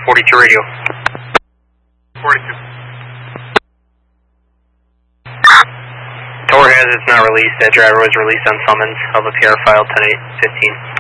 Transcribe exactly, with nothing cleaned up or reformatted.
forty-two radio. forty-two. Tower hazard's not released. That driver was released on summons of a P R file ten eight fifteen.